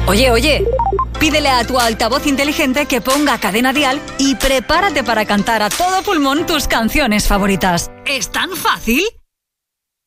Oye, pídele a tu altavoz inteligente que ponga Cadena Dial y prepárate para cantar a todo pulmón tus canciones favoritas. ¿Es tan fácil?